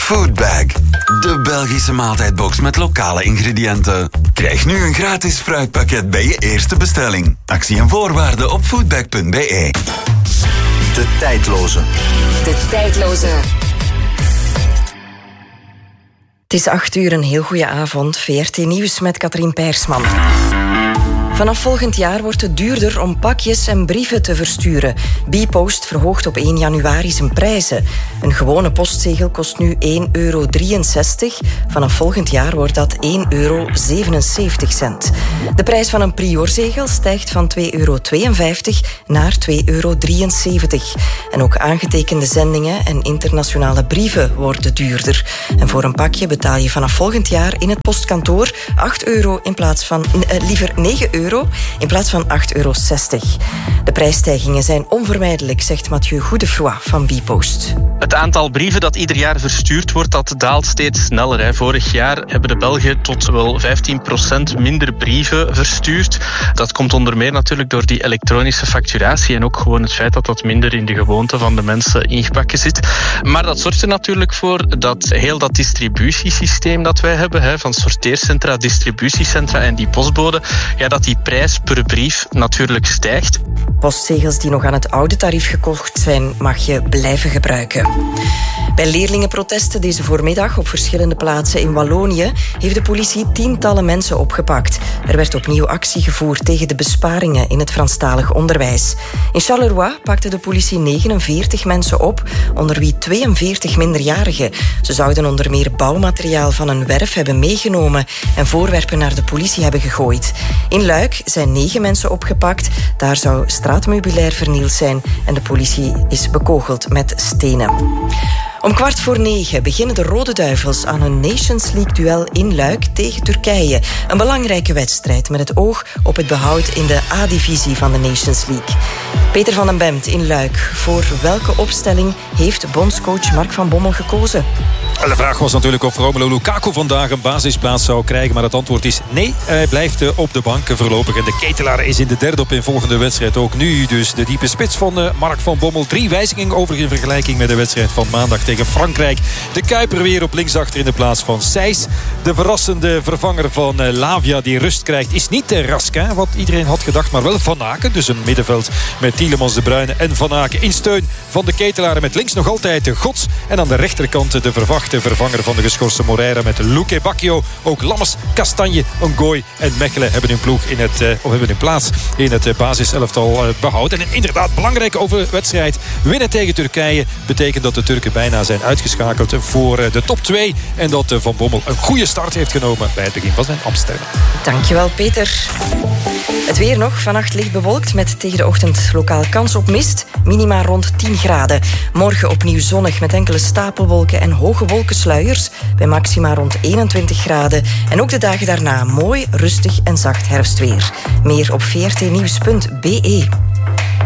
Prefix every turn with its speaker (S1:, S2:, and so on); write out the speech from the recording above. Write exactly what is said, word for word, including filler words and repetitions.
S1: Foodbag, de Belgische maaltijdbox met lokale ingrediënten. Krijg nu een gratis fruitpakket bij je eerste bestelling. Actie en voorwaarden op foodbag punt b e.
S2: De tijdloze.
S3: De tijdloze. Het is acht uur, een heel goede avond. V R T Nieuws met Katrien Peirsman. Vanaf volgend jaar wordt het duurder om pakjes en brieven te versturen. Bpost verhoogt op één januari zijn prijzen. Een gewone postzegel kost nu één euro drieënzestig. Vanaf volgend jaar wordt dat één euro zevenenzeventig cent. De prijs van een priorzegel stijgt van twee euro tweeënvijftig naar twee euro drieënzeventig. En ook aangetekende zendingen en internationale brieven worden duurder. En voor een pakje betaal je vanaf volgend jaar in het postkantoor acht euro in plaats van uh, liever negen euro. in plaats van acht euro zestig. De prijsstijgingen zijn onvermijdelijk, zegt Mathieu Goedefroy van Bpost.
S4: Het aantal brieven dat ieder jaar verstuurd wordt, dat daalt steeds sneller. Hè. Vorig jaar hebben de Belgen tot wel vijftien procent minder brieven verstuurd. Dat komt onder meer natuurlijk door die elektronische facturatie en ook gewoon het feit dat dat minder in de gewoonte van de mensen ingebakken zit. Maar dat zorgt er natuurlijk voor dat heel dat distributiesysteem dat wij hebben, hè, van sorteercentra, distributiecentra en die postbode, ja, dat die prijs per brief natuurlijk stijgt.
S3: Postzegels die nog aan het oude tarief gekocht zijn, mag je blijven gebruiken. Bij leerlingenprotesten deze voormiddag op verschillende plaatsen in Wallonië heeft de politie tientallen mensen opgepakt. Er werd opnieuw actie gevoerd tegen de besparingen in het Franstalig onderwijs. In Charleroi pakte de politie negenenveertig mensen op, onder wie tweeënveertig minderjarigen. Ze zouden onder meer bouwmateriaal van een werf hebben meegenomen en voorwerpen naar de politie hebben gegooid. In Luik zijn negen mensen opgepakt. Daar zou straatmeubilair vernield zijn en de politie is bekogeld met stenen. Om kwart voor negen beginnen de Rode Duivels aan een Nations League-duel in Luik tegen Turkije. Een belangrijke wedstrijd met het oog op het behoud in de A-divisie van de Nations League. Peter van den Bemt in Luik. Voor welke opstelling heeft bondscoach Mark van Bommel gekozen?
S5: De vraag was natuurlijk of Romelu Lukaku vandaag een basisplaats zou krijgen. Maar het antwoord is nee. Hij blijft op de bank voorlopig. En de ketelaar is in de derde op in volgende wedstrijd ook nu. Dus de diepe spits van Mark van Bommel. Drie wijzigingen over in vergelijking met de wedstrijd van maandag tegen Frankrijk. De Kuiper weer op linksachter in de plaats van Sijs. De verrassende vervanger van Lavia die rust krijgt is niet Raskin, wat iedereen had gedacht, maar wel Van Aken. Dus een middenveld met Tielemans, De Bruyne en Van Aken in steun van de ketelaren. Met links nog altijd de Gods. En aan de rechterkant de verwachte vervanger van de geschorste Moreira met Luque Bacchio. Ook Lammers, Kastanje, Ngoy en Mechelen hebben hun ploeg in het, uh, of hebben hun plaats in het basiselftal uh, behouden. En inderdaad, belangrijke overwedstrijd. Winnen tegen Turkije betekent dat de Turken bijna zijn uitgeschakeld voor uh, de top twee. En dat uh, Van Bommel een goede start heeft genomen bij het begin van zijn Amsterdam.
S3: Dankjewel, Peter. Het weer nog. Vannacht licht bewolkt met tegen de ochtend lokaal kans op mist. Minima rond tien graden. Morgen opnieuw zonnig met enkele stapelwolken en hoge wolkensluiers. Bij maxima rond eenentwintig graden. En ook de dagen daarna mooi, rustig en zacht herfstweer. Meer op v r t nieuws punt b e.